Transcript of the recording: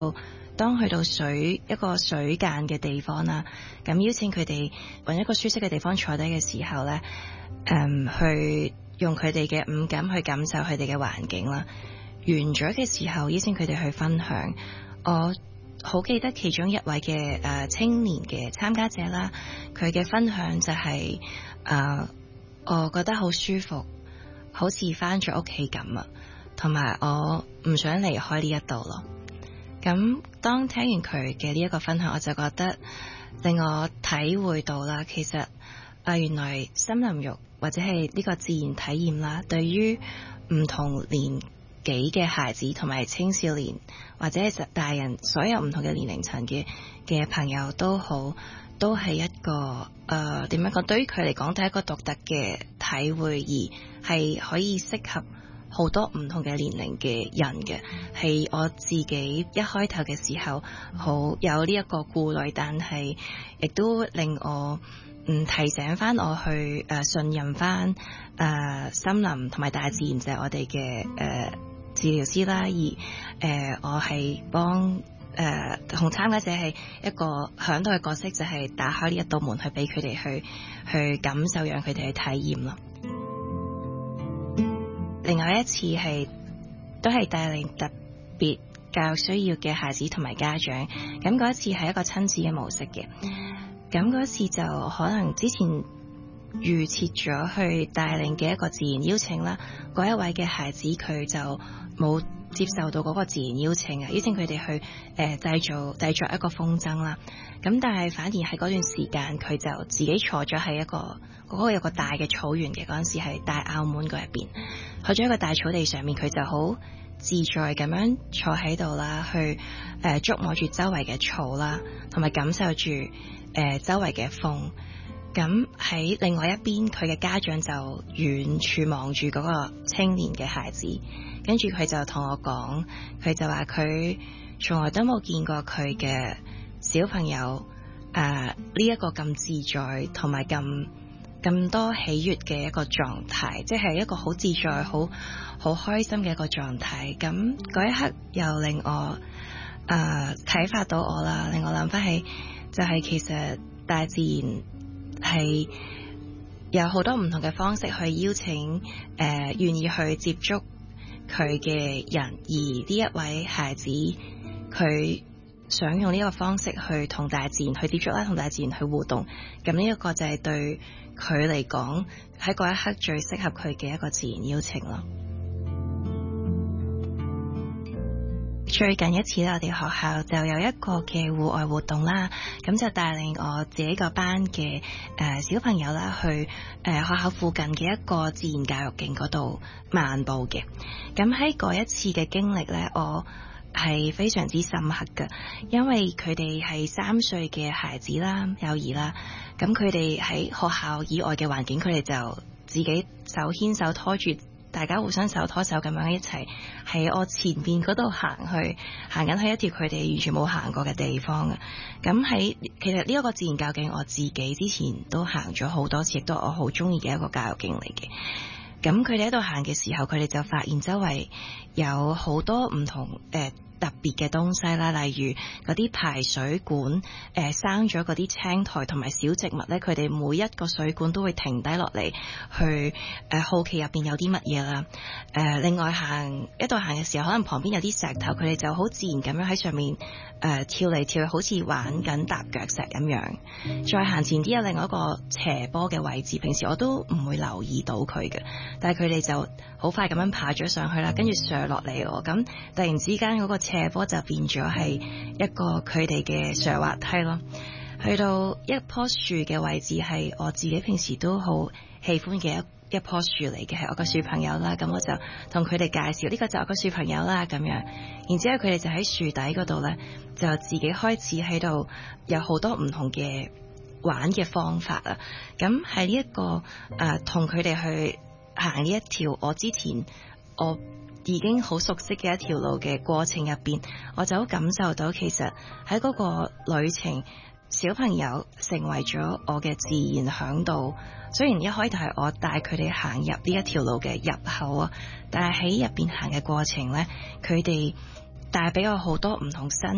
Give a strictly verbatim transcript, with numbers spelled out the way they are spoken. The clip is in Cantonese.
當去到水一個水間嘅地方啦，咁邀請佢哋揾一個舒適嘅地方坐低嘅時候呢，誒、嗯，去用佢哋嘅五感去感受佢哋嘅環境啦。完咗嘅時候，邀請佢哋去分享。我好記得其中一位嘅誒、呃、青年嘅參加者啦，佢嘅分享就係、是、誒、呃，我覺得好舒服，好似返咗屋企咁啊，同埋我唔想離開呢一度咯。咁當聽完佢嘅呢一個分享，我就覺得令我體會到啦，其實啊、呃、原來森林浴或者係呢個自然體驗啦，對於唔同年紀嘅孩子同埋青少年或者係大人，所有唔同嘅年齡層嘅嘅朋友都好，都係一個誒點樣講？對於佢嚟講，都係一個獨特嘅體會，而係可以適合好多唔同嘅年齡嘅人嘅。係我自己一開頭嘅時候好有呢一個顧慮，但係亦都令我嗯提醒翻我去誒、呃、信任翻誒、呃、森林同埋大自然就係我哋嘅誒治療師啦。而誒、呃、我係幫誒同參加者係一個響度嘅角色，就係打開呢一道門去俾佢哋去去感受，讓佢哋去體驗咯。另外一次係都係帶領特別教育需要嘅孩子同埋家長，咁嗰一次係一個親子嘅模式嘅。咁嗰次就可能之前預設咗去帶領嘅一個自然邀請啦，嗰一位嘅孩子佢就冇接受到嗰個自然邀請啊，邀請佢哋去誒製造製作一個風箏啦。咁但係反而喺嗰段時間，佢就自己坐咗喺一個嗰、嗰個有個大嘅草原嘅，嗰陣時係大澳門嗰入邊，去咗一個大草地上面，佢就好自在咁樣坐喺度啦，去誒觸摸住周圍嘅草啦，同埋感受住誒、呃、周圍嘅風。咁喺另外一邊，佢嘅家長就遠處望住嗰個青年嘅孩子，跟住佢就同我講，佢就話佢從來都冇見過佢嘅小朋友誒呢一個咁自在同埋咁咁多喜悅嘅一個狀態，即係一個好自在、好好開心嘅一個狀態。咁嗰一刻又令我誒啟發到我啦，令我諗翻起就係其實大自然係有好多唔同嘅方式去邀請誒、呃、願意去接觸佢嘅人，而呢一位孩子佢想用呢個方式去同大自然去接觸啦，同大自然去互動。咁呢一個就係對佢嚟講喺嗰一刻最適合佢嘅一個自然邀請咯。最近一次咧，我哋學校就有一個嘅戶外活動啦，咁就帶領我自己個班嘅誒、呃、小朋友啦，去誒、呃、學校附近嘅一個自然教育徑嗰度漫步嘅。咁喺嗰一次嘅經歷咧，我係非常之深刻㗎，因為佢哋係三歲嘅孩子啦、幼兒啦，咁佢哋喺學校以外嘅環境，佢哋就自己手牽手拖住。大家互相手拖手咁樣一齊喺我前邊嗰度行去，行緊去一條佢哋完全冇行過嘅地方啊！咁喺其實呢一個自然教育徑，我自己之前都行咗好多次，亦都我好中意嘅一個教育徑嚟嘅。咁佢哋喺度行嘅時候，佢哋就發現周圍有好多唔同誒、呃特別嘅東西啦，例如嗰啲排水管，誒、呃、生咗嗰啲青苔同埋小植物咧，佢哋每一個水管都會停低落嚟，去誒、呃、好奇入邊有啲乜嘢啦。誒、呃，另外行一度行嘅時候，可能旁邊有啲石頭，佢哋就好自然咁樣喺上面誒、呃、跳嚟跳去，好似玩緊踏腳石咁樣。再行前啲有另外一個斜坡嘅位置，平時我都唔會留意到佢嘅，但係佢哋就好快咁樣爬咗上去啦，跟住上落嚟喎。咁突然之間嗰個斜坡就變咗係一個佢哋嘅上滑梯咯。去到一棵樹嘅位置，係我自己平時都好喜歡嘅一一棵樹嚟嘅，係我個樹朋友啦。咁我就同佢哋介紹呢個就係我個樹朋友啦，咁樣。然之後佢哋就喺樹底嗰度呢，就自己開始喺度有好多唔同嘅玩嘅方法啊。咁喺呢一個誒同佢哋去行呢一條我之前我已經好熟悉嘅一條路嘅過程入邊，我就好感受到其實喺嗰個旅程，小朋友成為咗我嘅自然嚮導。雖然一開頭係我帶佢哋行入呢一條路嘅入口啊，但係喺入邊行嘅過程呢，佢哋帶俾我好多唔同新